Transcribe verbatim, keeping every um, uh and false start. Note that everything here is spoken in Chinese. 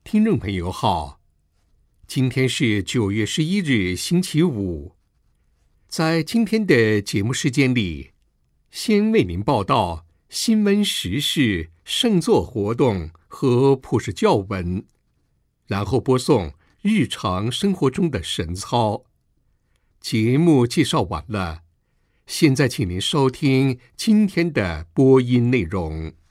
听众朋友好，今天是九月十一日星期五。在今天的节目时间里，先为您报道新闻时事、圣作活动和普世教文，然后播送日常生活中的神操。节目介绍完了，现在请您收听今天的播音内容。